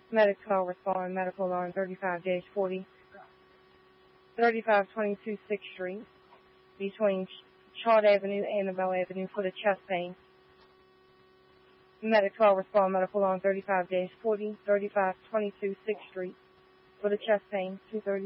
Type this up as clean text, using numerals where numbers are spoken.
Medic 12 respond, medical alarm 35-40, 3522 6th Street, between Chart Avenue and Annabelle Avenue for the chest pain. Medic 12 respond, medical alarm 35-40, 3522 6th Street for the chest pain, 2:30.